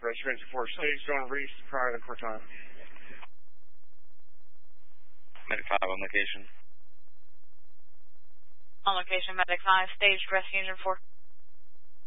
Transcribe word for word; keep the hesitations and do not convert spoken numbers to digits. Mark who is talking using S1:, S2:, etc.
S1: Rescue Engine four, stage on Reese prior to Cortana.
S2: Medic five on location.
S3: On location, Medic five, staged Rescue Engine four.